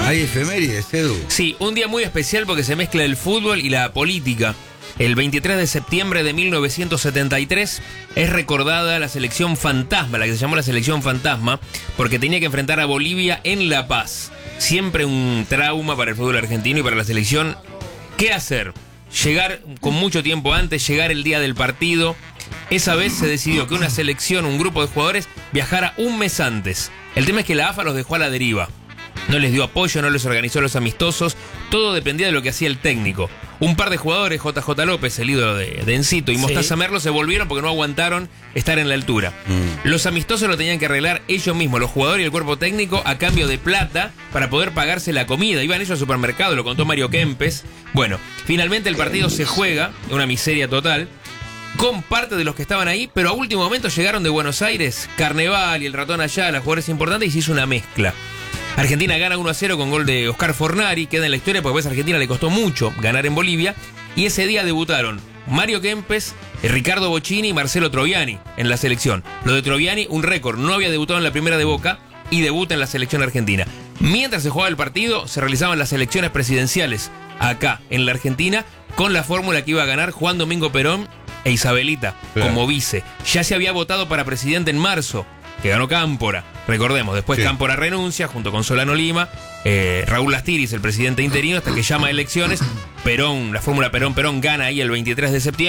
Hay efemérides, Edu. Sí, un día muy especial porque se mezcla el fútbol y la política. El 23 de septiembre de 1973 es recordada la selección fantasma, la que se llamó la selección fantasma, porque tenía que enfrentar a Bolivia en La Paz. Siempre un trauma para el fútbol argentino y para la selección. ¿Qué hacer? Llegar con mucho tiempo antes, llegar el día del partido. Esa vez se decidió que una selección, un grupo de jugadores, viajara un mes antes. El tema es que la AFA los dejó a la deriva. No les dio apoyo, no les organizó los amistosos. Todo dependía de lo que hacía el técnico. Un par de jugadores, JJ López, el ídolo de Encito, y Mostaza Merlo, se volvieron porque no aguantaron estar en la altura. Los amistosos lo tenían que arreglar ellos mismos, los jugadores y el cuerpo técnico, a cambio de plata para poder pagarse la comida. Iban ellos al supermercado, lo contó Mario Kempes. Bueno, finalmente el partido se juega, una miseria total, con parte de los que estaban ahí, pero a último momento llegaron de Buenos Aires, Carneval y el Ratón Ayala, jugadores importantes, y se hizo una mezcla. Argentina gana 1-0 con gol de Oscar Fornari, queda en la historia porque a Argentina le costó mucho ganar en Bolivia, y ese día debutaron Mario Kempes, Ricardo Bocchini y Marcelo Troviani en la selección. Lo de Troviani, un récord, no había debutado en la primera de Boca y debuta en la selección argentina. Mientras se jugaba el partido, se realizaban las elecciones presidenciales acá en la Argentina, con la fórmula que iba a ganar Juan Domingo Perón e Isabelita como vice. Ya se había votado para presidente en marzo, que ganó Cámpora, recordemos. Después Cámpora renuncia junto con Solano Lima, Raúl Astiris, el presidente interino, hasta que llama a elecciones. Perón, la fórmula Perón-Perón gana ahí el 23 de septiembre.